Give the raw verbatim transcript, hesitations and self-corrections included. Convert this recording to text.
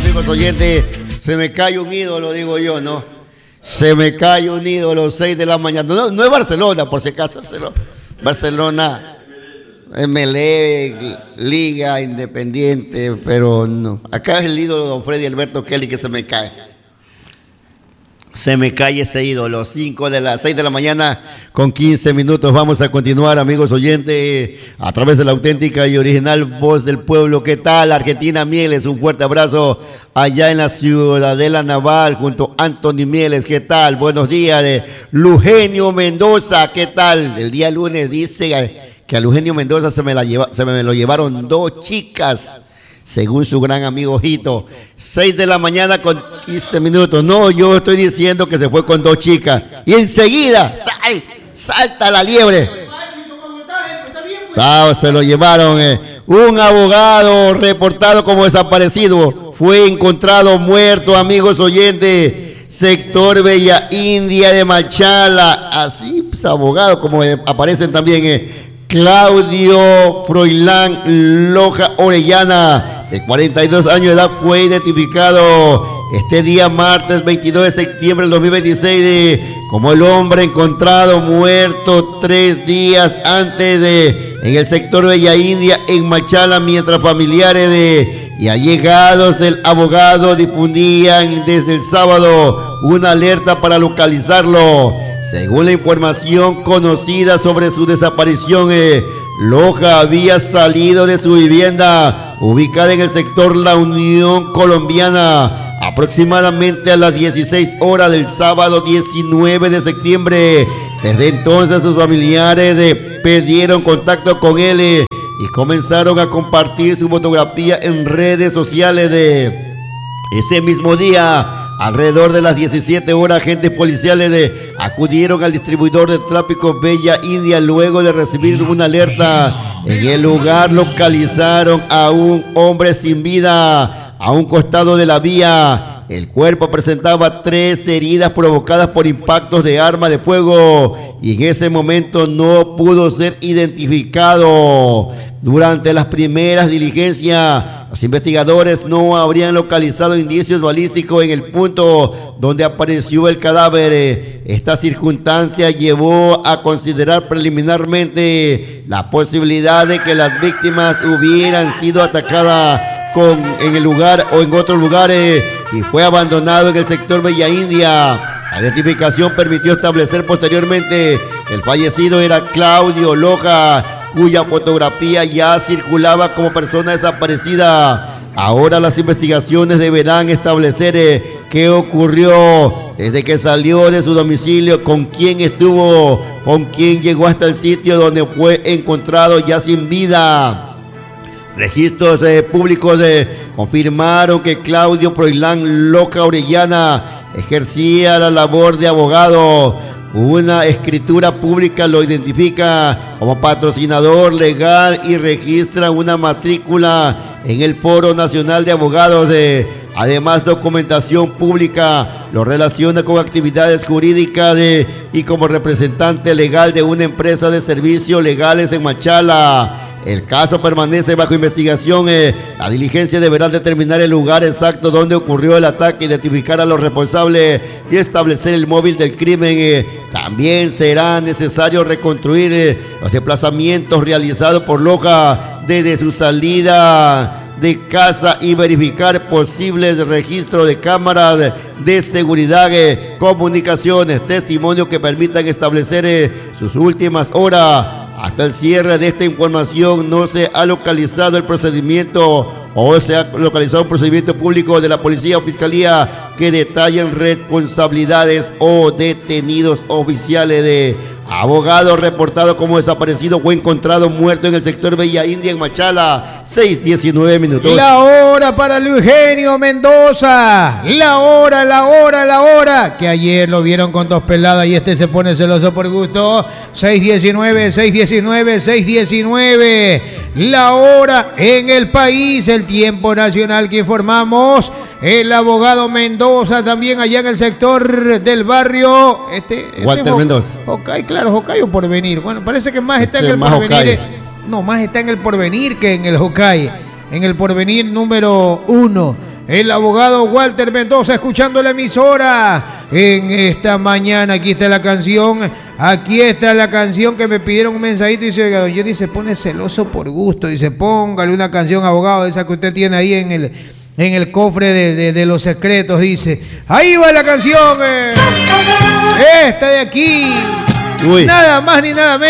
amigos oyentes. Se me cae un ídolo, digo yo, ¿no? Se me cae un ídolo, seis de la mañana. No, no es Barcelona, por si acaso. Barcelona, Barcelona M L E, Liga Independiente, pero no. Acá es el ídolo de don Freddy Alberto Kelly que se me cae. Se me cae ese ídolo, cinco de las seis de la mañana con quince minutos. Vamos a continuar, amigos oyentes, a través de la auténtica y original voz del pueblo. ¿Qué tal? Argentina Mieles, un fuerte abrazo allá en la Ciudadela Naval junto a Anthony Mieles. ¿Qué tal? Buenos días. De Lugenio Mendoza, ¿qué tal? El día lunes dice que a Lugenio Mendoza se me, la lleva, se me lo llevaron dos chicas, según su gran amigo Jito. seis de la mañana con quince minutos. No, yo estoy diciendo que se fue con dos chicas. Y enseguida, sal, salta la liebre. Ah, se lo llevaron. Eh. Un abogado reportado como desaparecido fue encontrado muerto, amigos oyentes. Sector Bella India de Machala. Así, pues, abogado, como eh, aparecen también. Eh. Claudio Froilán Loja Orellana, de cuarenta y dos años de edad, fue identificado este día martes veintidós de septiembre del dos mil veintiséis de, como el hombre encontrado muerto tres días antes de en el sector Bella India en Machala, mientras familiares de y allegados del abogado difundían desde el sábado una alerta para localizarlo. Según la información conocida sobre su desaparición, eh, Loja había salido de su vivienda ubicada en el sector La Unión Colombiana aproximadamente a las dieciséis horas del sábado diecinueve de septiembre. Desde entonces sus familiares eh, pidieron contacto con él eh, y comenzaron a compartir su fotografía en redes sociales. De ese mismo día, alrededor de las diecisiete horas, agentes policiales de, acudieron al distribuidor de tráfico Bella India luego de recibir una alerta. En el lugar localizaron a un hombre sin vida a un costado de la vía. El cuerpo presentaba tres heridas provocadas por impactos de arma de fuego y en ese momento no pudo ser identificado. Durante las primeras diligencias, los investigadores no habrían localizado indicios balísticos en el punto donde apareció el cadáver. Esta circunstancia llevó a considerar preliminarmente la posibilidad de que las víctimas hubieran sido atacadas con, en el lugar o en otros lugares y fue abandonado en el sector Bella India. La identificación permitió establecer posteriormente que el fallecido era Claudio Loja, cuya fotografía ya circulaba como persona desaparecida. Ahora las investigaciones deberán establecer eh, qué ocurrió desde que salió de su domicilio, con quién estuvo, con quién llegó hasta el sitio donde fue encontrado ya sin vida. Registros eh, públicos eh, confirmaron que Claudio Froilán Loja Orellana ejercía la labor de abogado. Una escritura pública lo identifica como patrocinador legal y registra una matrícula en el Foro Nacional de Abogados. De, además, documentación pública lo relaciona con actividades jurídicas de, y como representante legal de una empresa de servicios legales en Machala. El caso permanece bajo investigación. Eh, la diligencia deberá determinar el lugar exacto donde ocurrió el ataque, identificar a los responsables y establecer el móvil del crimen. Eh, también será necesario reconstruir eh, los desplazamientos realizados por Loja desde su salida de casa y verificar posibles registros de cámaras de seguridad, eh, comunicaciones, testimonios que permitan establecer eh, sus últimas horas. Hasta el cierre de esta información no se ha localizado el procedimiento o se ha localizado un procedimiento público de la policía o fiscalía que detallen responsabilidades o detenidos oficiales. De abogado reportado como desaparecido fue encontrado muerto en el sector Bella India en Machala, seis diecinueve minutos. La hora para Lugenio Mendoza, la hora, la hora, la hora, que ayer lo vieron con dos peladas y este se pone celoso por gusto. Seis diecinueve, seis diecinueve, seis diecinueve, la hora en el país, el tiempo nacional que informamos. El abogado Mendoza también allá en el sector del barrio. Este, este Walter Mendoza. Ok, claro, Hokkaido Porvenir. Bueno, parece que más está este en el Porvenir. No, más está en el Porvenir que en el Hokkaido. En el Porvenir número uno. el abogado Walter Mendoza, escuchando la emisora en esta mañana. Aquí está la canción, aquí está la canción que me pidieron un mensajito. Dice, oiga, don Johnny se pone celoso por gusto. Dice, póngale una canción, abogado, esa que usted tiene ahí en el, en el cofre de, de, de los secretos. Dice, ahí va la canción, eh. esta de aquí. Uy. Nada más ni nada menos.